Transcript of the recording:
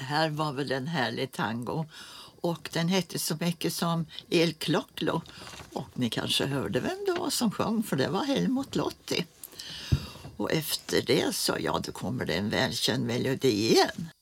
här var väl en härlig tango. Och den hette så mycket som El Cloclo. Och ni kanske hörde vem det var som sjöng, för det var Helmut Lotti. Och efter det så, då kommer det en välkänd melodi igen.